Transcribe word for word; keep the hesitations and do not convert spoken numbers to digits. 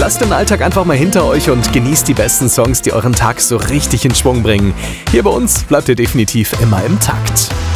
Lasst den Alltag einfach mal hinter euch und genießt die besten Songs, die euren Tag so richtig in Schwung bringen. Hier bei uns bleibt ihr definitiv immer im Takt.